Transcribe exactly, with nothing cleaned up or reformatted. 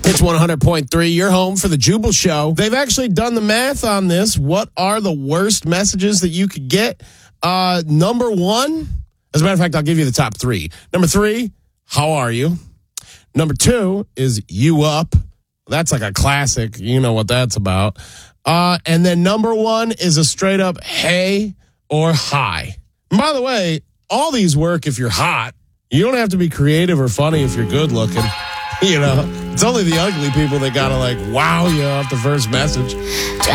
It's one hundred point three, your home for the Jubal Show. They've actually done the math on this. What are the worst messages that you could get? Uh, number one, as a matter of fact, I'll give you the top three. Number three, how are you? Number two is you up. That's like a classic. You know what that's about. Uh, and then number one is a straight up hey or hi. And by the way, all these work if you're hot. You don't have to be creative or funny if you're good looking. You know, it's only the ugly people that gotta like wow you off the first message.